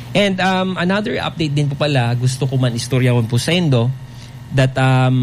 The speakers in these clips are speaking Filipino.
And another update din po pala, gusto ko man istoryawan po sa Indo, that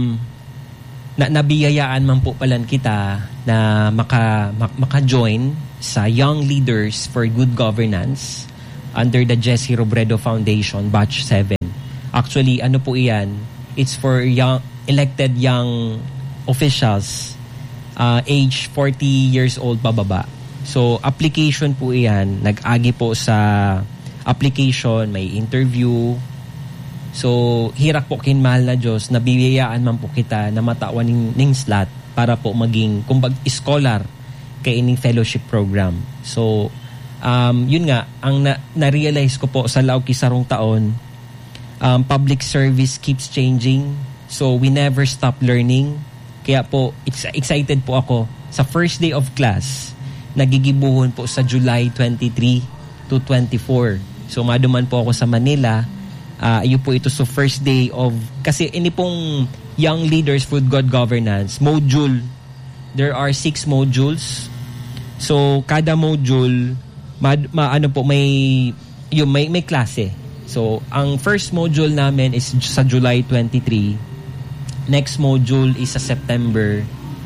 nabiyayaan man po pala kita na maka-join sa Young Leaders for Good Governance under the Jesse Robredo Foundation, Batch 7. Actually, ano po iyan? It's for elected young officials, age 40 years old pababa. So, application po iyan. Nag-agi po sa application, may interview. So, hirak po kinmahal na Diyos, nabibiyayaan man po kita na matawan ning slot para po maging, kumbag, scholar kay ining fellowship program. So, yun nga, ang na-realize ko po sa laog kisarong taon, public service keeps changing. So, we never stop learning. Kaya po, excited po ako. Sa first day of class, nagigibuhon po sa July 23 to 24. So, maduman po ako sa Manila. Ayun po ito sa first day of, kasi ini pong Young Leaders for Good Governance module, there are 6 modules. So kada module may klase. So ang first module namin is sa July 23, next module is sa September,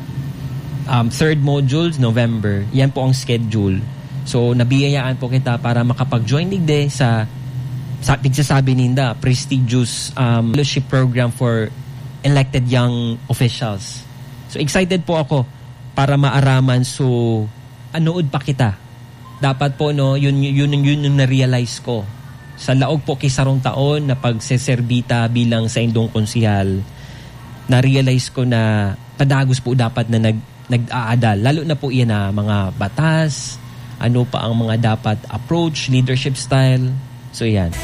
third module November. Yan po ang schedule. So nabiyayaan po kita para makapag-join digde sa sabi ninda, prestigious fellowship program for elected young officials. So excited po ako para maaraman. So anood pa kita. Dapat po no, yun na-realize ko. Sa laog po kisarong taon na pagseserbita bilang sa Indong konsihal, na-realize ko na padagos po dapat na nag-aadal. Lalo na po iyan na mga batas, ano pa ang mga dapat approach, leadership style. So yan.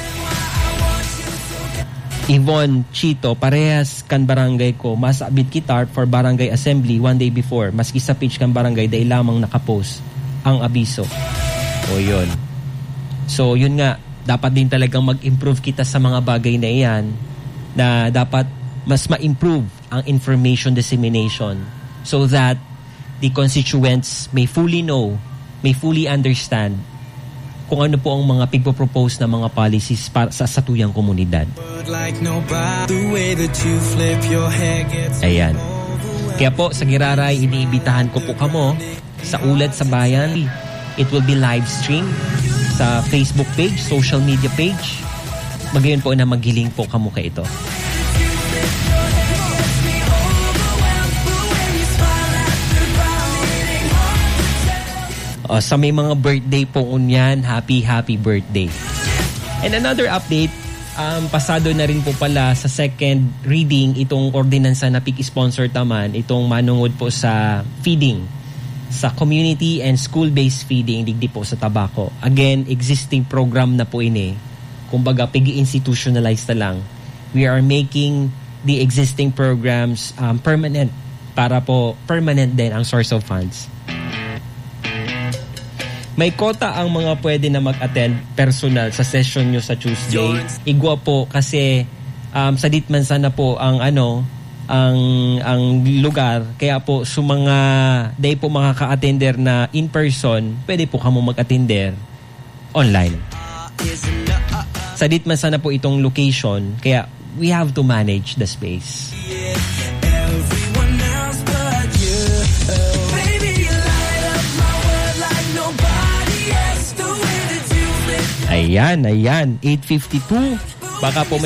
Yvonne Chito, parehas kan barangay ko, masabit kitar for barangay assembly one day before. Maski sa page kan barangay, dahil lamang nakapost ang abiso. O yun. So yun nga, dapat din talagang mag-improve kita sa mga bagay na iyan, na dapat mas ma-improve ang information dissemination so that the constituents may fully know, may fully understand kung ano po ang mga pigpo-propose na mga policies para sa satuyang komunidad. Ayan. Kaya po, sa Giraray, iniibitahan ko po kamo sa Ulat sa Bayan. It will be live stream sa Facebook page, social media page. Magayon po na maghiling po kamo ka ito. Sa may mga birthday po unyan, happy birthday. And another update, pasado na rin po pala sa second reading itong ordinansa na PIC-sponsor taman, itong manungod po sa feeding, sa community and school-based feeding, digdi po sa tabako. Again, existing program na po ini. Kumbaga, pigi-institutionalize na lang. We are making the existing programs permanent para po permanent din ang source of funds. May kota ang mga pwede na mag-attend personal sa session nyo sa Tuesday. Igwa po kasi sa Ditman sana po ang ang lugar. Kaya po sa mga day po makaka-attender na in person, pwede po kamo mag-attender online. Sa Ditman sana po itong location, kaya we have to manage the space. Ayan, 8:52. Baka po may